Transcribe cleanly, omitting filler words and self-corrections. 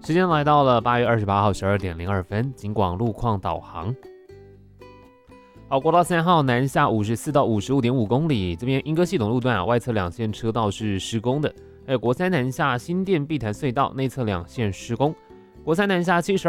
时间来到了8月28号12点02分，警广路况导航。好，国道3号南下54到55.5公里，这边莺歌系统路段外侧2线车道是施工的。还有国三南下新店碧潭隧道内侧2线施工，国三南下72